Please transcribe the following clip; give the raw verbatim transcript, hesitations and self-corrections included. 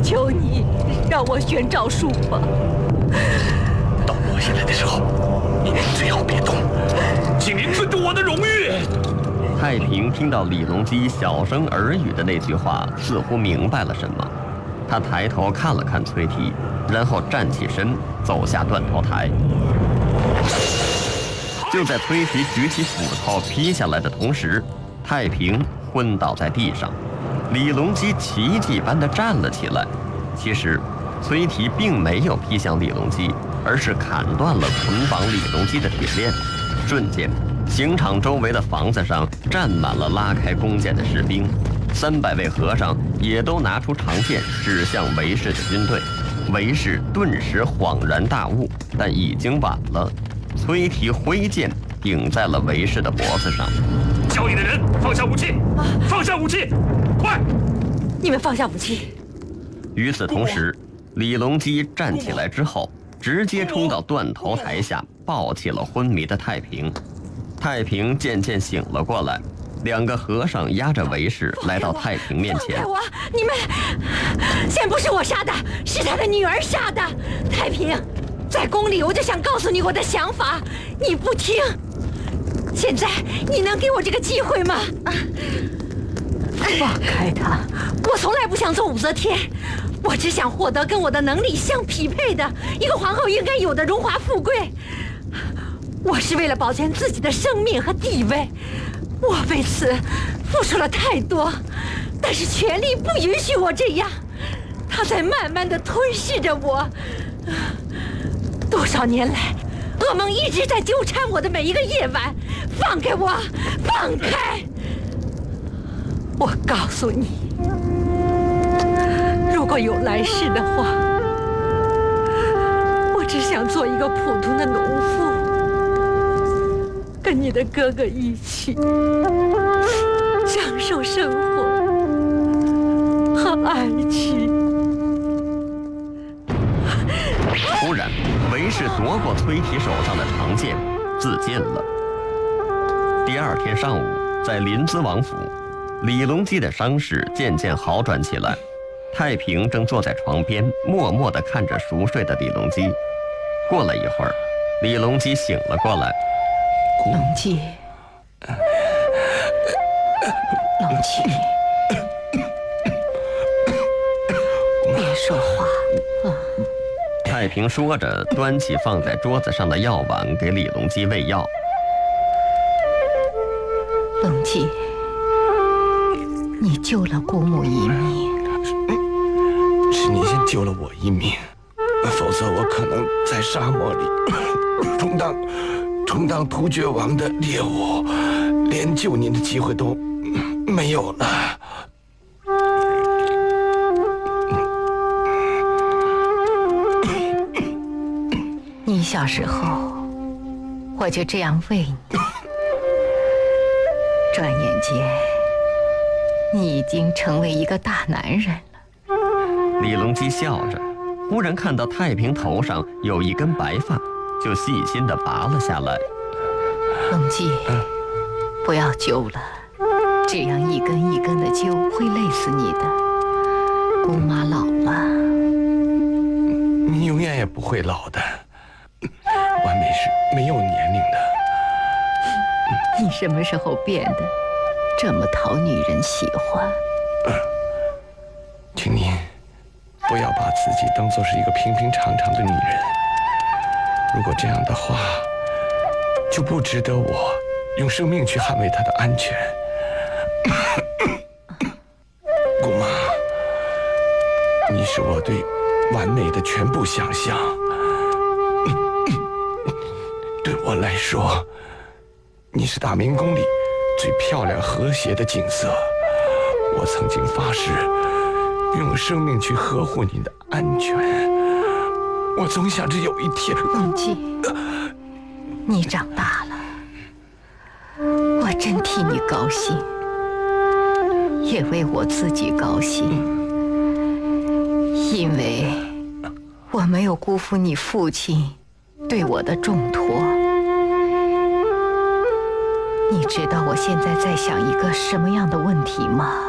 求你让我选诏书吧。 到落下来的时候，您最好别动，请您尊重我的荣誉。 太平听到李隆基小声耳语的那句话，似乎明白了什么。他抬头看了看崔提，然后站起身走下断头台。就在崔提举起斧头劈下来的同时，太平昏倒在地上。李隆基奇迹般地站了起来。其实，崔提并没有劈向李隆基，而是砍断了捆绑李隆基的铁链。瞬间，刑场周围的房子上站满了拉开弓箭的士兵。三百位和尚也都拿出长剑指向韦氏的军队。韦氏顿时恍然大悟，但已经晚了。崔提挥剑顶在了韦氏的脖子上。 交易的人放下武器！啊、放下武器！快！ 你们放下武器！ 与此同时，李隆基站起来之后，直接冲到断头台下，抱起了昏迷的太平。太平渐渐醒了过来。两个和尚压着韦氏来到太平面前。 放开我！你们，先不是我杀的，是他的女儿杀的。太平，在宫里我就想告诉你我的想法，你不听。现在你能给我这个机会吗？放开他！我从来不想做武则天，我只想获得跟我的能力相匹配的一个皇后应该有的荣华富贵。我是为了保全自己的生命和地位。我为此付出了太多，但是权力不允许我这样，它在慢慢地吞噬着我。多少年来，噩梦一直在纠缠我的每一个夜晚。放开我，放开！我告诉你，如果有来世的话，我只想做一个普通的农妇。跟你的哥哥一起享受生活和爱情。 忽然，韦氏夺过崔提手上的长剑，自尽了。第二天上午，在临淄王府，李隆基的伤势渐渐好转起来。太平正坐在床边，默默地看着熟睡的李隆基。过了一会儿，李隆基醒了过来。 隆基，隆基，别说话啊！ 太平说着，端起放在桌子上的药碗给李隆基喂药。 隆基，你救了姑母一命， 是你先救了我一命，否则我可能在沙漠里充当。充当突厥王的猎物，连救您的机会都没有了。 你小时候，我就这样喂你，转眼间，你已经成为一个大男人了。 李隆基笑着，忽然看到太平头上有一根白发。就细心地拔了下来。 隆基，不要揪了，这样一根一根的揪会累死你的。姑妈老了， 你永远也不会老的，完美是没有年龄的。 你什么时候变得这么讨女人喜欢？ 请您不要把自己当作是一个平平常常的女人。如果这样的话，就不值得我用生命去捍卫她的安全。姑妈，你是我对完美的全部想象。对我来说，你是大明宫里最漂亮和谐的景色。我曾经发誓用生命去呵护你的安全。我总想着有一天， 隆基，你长大了，我真替你高兴，也为我自己高兴，因为我没有辜负你父亲对我的重托。你知道我现在在想一个什么样的问题吗？